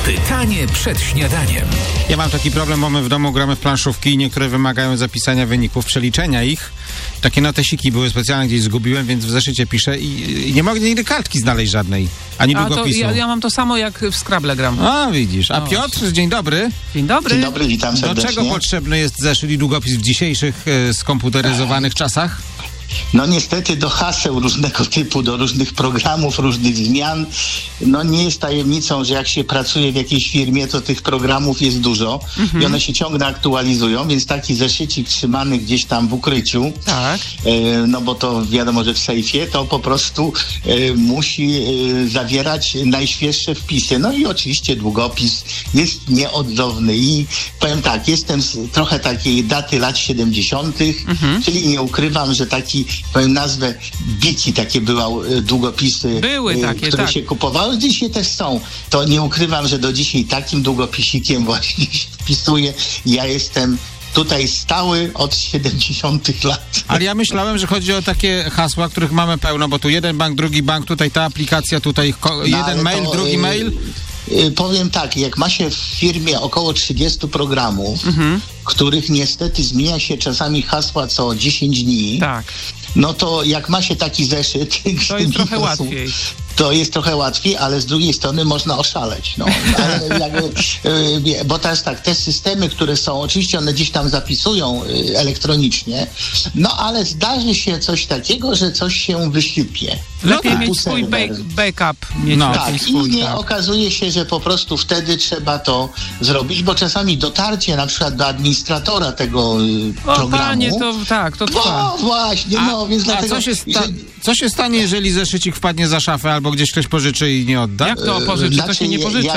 Pytanie przed śniadaniem. Ja mam taki problem, bo my w domu gramy w planszówki i niektóre wymagają zapisania wyników, przeliczenia ich. Takie notesiki były specjalne, gdzieś zgubiłem, więc w zeszycie piszę i nie mogę nigdy kartki znaleźć żadnej, ani długopisu. Ja mam to samo, jak w Scrabble gram. A, widzisz. A Piotr, dzień dobry. Dzień dobry. Dzień dobry, witam serdecznie. Do czego potrzebny jest zeszyt i długopis w dzisiejszych skomputeryzowanych czasach? No niestety do haseł różnego typu, do różnych programów, różnych zmian. No nie jest tajemnicą, że jak się pracuje w jakiejś firmie, to tych programów jest dużo i one się ciągle aktualizują, więc taki zeszycik trzymany gdzieś tam w ukryciu, Tak. No bo to wiadomo, że w sejfie, to po prostu musi zawierać najświeższe wpisy. No i oczywiście długopis jest nieodzowny i powiem tak, jestem z trochę takiej daty lat 70., czyli nie ukrywam, że taki, powiem nazwę, bici takie były długopisy, Były takie, które tak. się kupowały. Dzisiaj też są. To nie ukrywam, że do dzisiaj takim długopisikiem właśnie się wpisuję. Ja jestem tutaj stały od 70 lat. Ale ja myślałem, że chodzi o takie hasła, których mamy pełno, bo tu jeden bank, drugi bank, tutaj ta aplikacja, tutaj jeden mail, drugi mail. Powiem tak, jak ma się w firmie około 30 programów, których niestety zmienia się czasami hasła co 10 dni, Tak. no to jak ma się taki zeszyt, To jest trochę łatwiej. To jest trochę łatwiej, ale z drugiej strony można oszaleć. No. Ale bo teraz tak, te systemy, które są, oczywiście one gdzieś tam zapisują elektronicznie, no ale zdarzy się coś takiego, że coś się wysypie. Lepiej mieć swój backup. Mieć Tak, swój, i nie okazuje się, że po prostu wtedy trzeba to zrobić, bo czasami dotarcie na przykład do administratora tego programu. Panie, to trwa. No właśnie, więc dlatego... Co się stanie, jeżeli zeszycik wpadnie za szafę albo gdzieś ktoś pożyczy i nie odda? Jak to pożyczy? To się nie pożycza.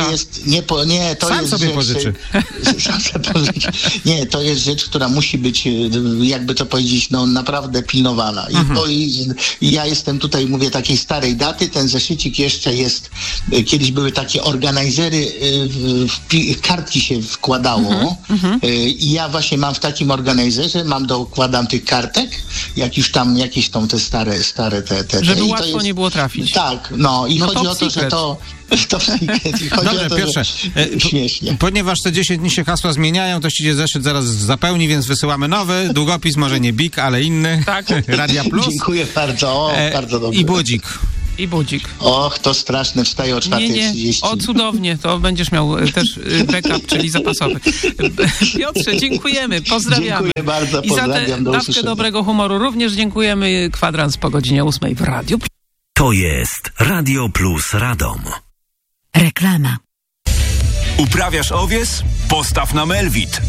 Sam sobie pożyczy. Sam sobie pożyczy. Nie, to jest rzecz, która musi być, jakby to powiedzieć, no naprawdę pilnowana. I ja jestem tutaj, mówię, takiej starej daty. Ten zeszycik jeszcze jest, kiedyś były takie organizery, kartki się wkładało i ja właśnie mam w takim organizerze, dokładam tych kartek, jak już tam jakieś tam te stare żeby łatwo nie było trafić. Tak, i chodzi o to, że to secret. Dobrze, Piotrze, śmiesznie. Ponieważ co 10 dni się hasła zmieniają, to się zeszyt zaraz zapełni, więc wysyłamy nowy długopis, może nie BIK, ale inny. Tak. Radia Plus. Dziękuję bardzo, bardzo dobrze. I budzik. Och, to straszne, wstaję o 4:30. O, cudownie, to będziesz miał też backup, czyli zapasowy. Piotrze, dziękujemy, pozdrawiamy. Dziękuję bardzo, pozdrawiam, I za tę do dawkę usłyszenia. dobrego humoru również dziękujemy. Kwadrans po godzinie 8 w Radiu. To jest Radio Plus Radom. Reklama. Uprawiasz owies? Postaw na Melvit.